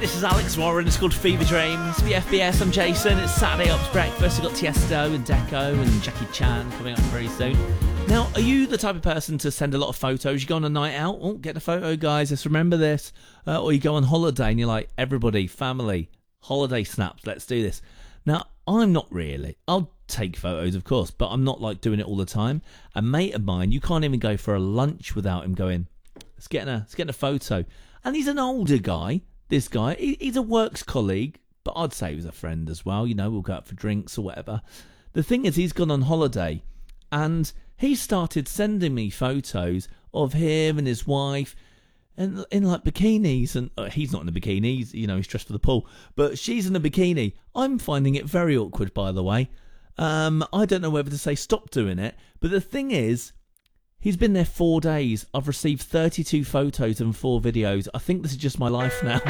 This is Alex Warren. It's called Fever Dreams. For the FBS, I'm Jason. It's Saturday Ups Breakfast. We've got Tiesto and Deco and Jackie Chan coming up very soon. Now, are you the type of person to send a lot of photos? You go on a night out, oh, get a photo, guys, let's remember this. Or you go on holiday and you're like, everybody, family, holiday snaps, let's do this. Now, I'm not really. I'll take photos, of course, but I'm not like doing it all the time. A mate of mine, you can't even go for a lunch without him going, let's get a photo. And he's an older guy. This guy, he's a works colleague, but I'd say he was a friend as well. You know, we'll go out for drinks or whatever. The thing is, he's gone on holiday and he started sending me photos of him and his wife and in like bikinis. And he's not in a bikini, he's dressed for the pool, but she's in a bikini. I'm finding it very awkward, by the way. I don't know whether to say stop doing it, but the thing is, he's been there 4 days. I've received 32 photos and 4 videos. I think this is just my life now.